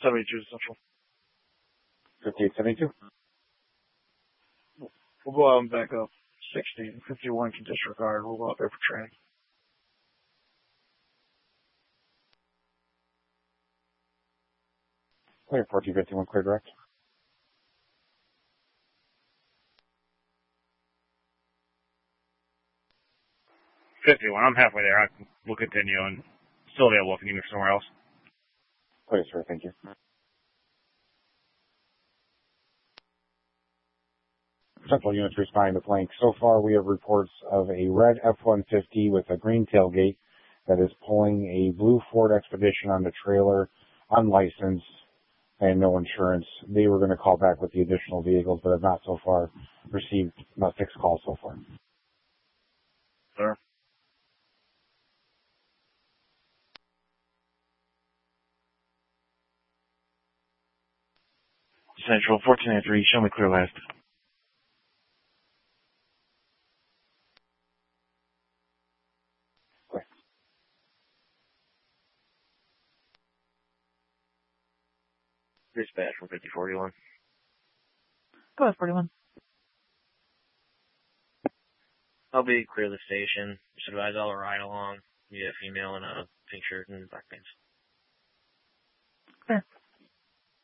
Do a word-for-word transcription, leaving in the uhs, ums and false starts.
seventy-two Central. fifty-eight seventy-two. We'll go out and back up sixty. fifty-one can disregard. We'll go out there for training. Clear, fourteen fifty-one, clear direct. fifty-one, I'm halfway there. I can, we'll continue and still available if you need me somewhere else. Clear, sir, thank you. Central units responding to blank. So far, we have reports of a red F one fifty with a green tailgate that is pulling a blue Ford Expedition on the trailer, unlicensed, and no insurance. They were going to call back with the additional vehicles, but have not so far received a fixed call so far. Sir. Central, fourteen ninety-three, show me clear last. Dispatch from fifty forty-one. Go ahead, forty-one. I'll be clear the station. Just advise all the ride along. Yeah, female in a pink shirt and black pants.